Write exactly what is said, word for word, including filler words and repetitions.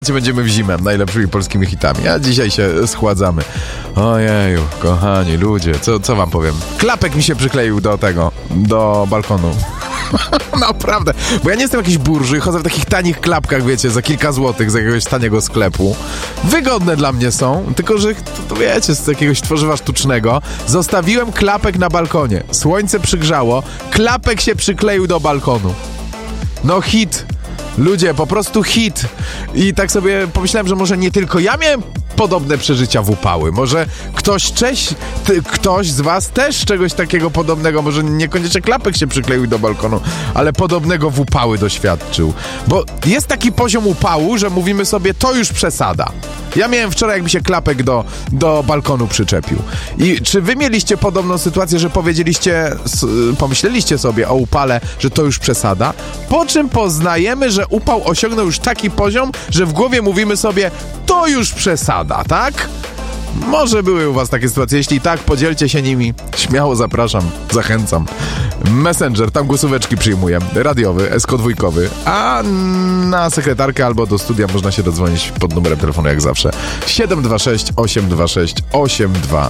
Będziemy w zimę najlepszymi polskimi hitami, a dzisiaj się schładzamy. Ojeju, kochani ludzie, co, co wam powiem? Klapek mi się przykleił do tego, do balkonu. Naprawdę, bo ja nie jestem jakiś burży, chodzę w takich tanich klapkach, wiecie, za kilka złotych z jakiegoś taniego sklepu. Wygodne dla mnie są, tylko że, to, to wiecie, z jakiegoś tworzywa sztucznego. Zostawiłem klapek na balkonie, słońce przygrzało, klapek się przykleił do balkonu. No hit. Ludzie, po prostu hit. I tak sobie pomyślałem, że może nie tylko ja miałem podobne przeżycia w upały. Może ktoś, cześć, ty, ktoś z was też czegoś takiego podobnego, może niekoniecznie klapek się przykleił do balkonu, ale podobnego w upały doświadczył. Bo jest taki poziom upału, że mówimy sobie, to już przesada. Ja miałem wczoraj, jak mi się klapek do, do balkonu przyczepił. I czy wy mieliście podobną sytuację, że powiedzieliście, pomyśleliście sobie o upale, że to już przesada? Po czym poznajemy, że upał osiągnął już taki poziom, że w głowie mówimy sobie, to już przesada, tak? Może były u was takie sytuacje. Jeśli tak, podzielcie się nimi. Śmiało zapraszam, zachęcam. Messenger, tam głosóweczki przyjmuję. Radiowy, S K dwójkowy. A na sekretarkę albo do studia można się dodzwonić pod numerem telefonu jak zawsze. siedem dwa sześć osiem dwa sześć osiem dwa